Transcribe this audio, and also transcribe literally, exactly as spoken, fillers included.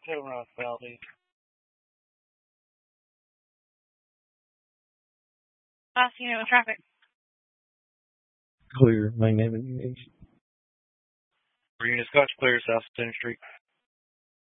Kevin Ross Valdez. Last unit with traffic. Clear, main avenue. Green is Scotch clear, South Center Street.